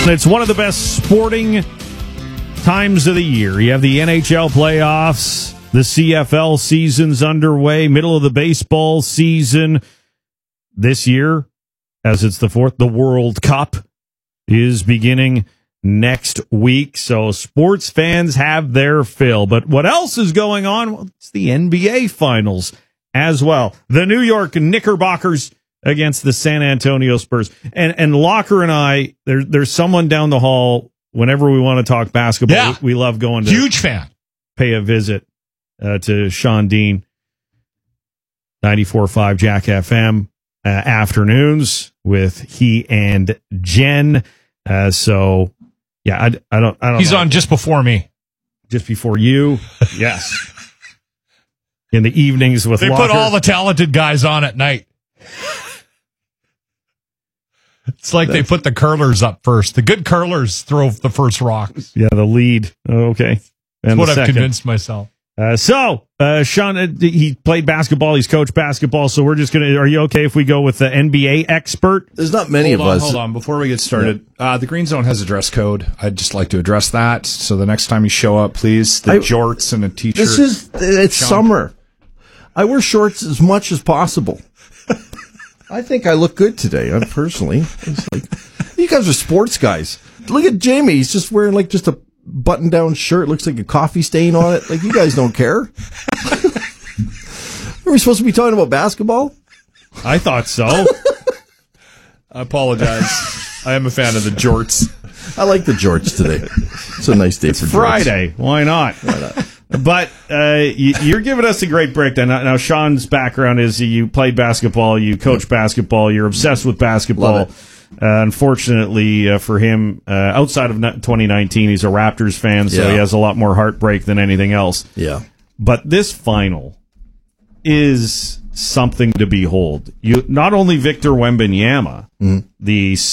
Listen, it's one of the best sporting times of the year. You have the NHL playoffs, the CFL season's underway, middle of the baseball season. This year, as it's the fourth, the World Cup is beginning next week. So sports fans have their fill. But what else is going on? Well, it's the NBA Finals as well. The New York Knickerbockers against the San Antonio Spurs. And Locker and I, there's someone down the hall whenever we want to talk basketball. Yeah. We love going to huge fan. Pay a visit to Sean Dean, 94.5 Jack FM afternoons with he and Jen. So yeah, I don't. He's know. on just before me, just before you. Yes, in the evenings with they Locker. put all the talented guys on at night. It's like they put the curlers up first. The good curlers throw the first rocks. Yeah, the lead. Okay. That's what I've convinced myself. Sean, he played basketball. He's coached basketball. So we're just going to, are you okay if we go with the NBA expert? There's not many of us. Hold on. Before we get started, the Green Zone has a dress code. I'd just like to address that. So the next time you show up, please, the jorts and a t-shirt. It's summer. I wear shorts as much as possible. I think I look good today, personally. It's like, you guys are sports guys. Look at Jamie. He's just wearing like just a button-down shirt. Looks like a coffee stain on it. Like, you guys don't care. Are we supposed to be talking about basketball? I thought so. I apologize. I am a fan of the jorts. I like the jorts today. It's a nice day for Friday. jorts. Why not? But you're giving us a great breakdown. Now, Sean's background is you played basketball, you coach basketball, you're obsessed with basketball. Unfortunately for him, outside of 2019, he's a Raptors fan, so he has a lot more heartbreak than anything else. Yeah. But this final is something to behold. Not only Victor Wembanyama, the